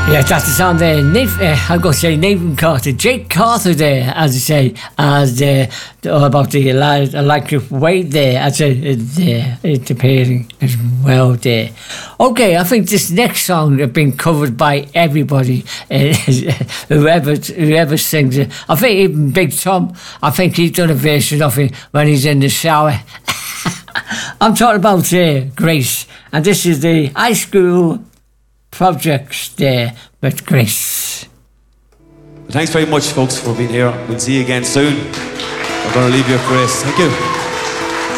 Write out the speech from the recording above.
Yeah, that's the sound there. I'm going to say Nathan Carter, Jake Carter there, as I say, as about the electric weight there, as it's appearing as well there. Okay, I think this next song has been covered by everybody, whoever sings it. I think even Big Tom, I think he's done a version of it when he's in the shower. I'm talking about Grace, and this is the high school projects there with Grace. Thanks very much, folks, for being here. We'll see you again soon. We're going to leave you with Grace. Thank you.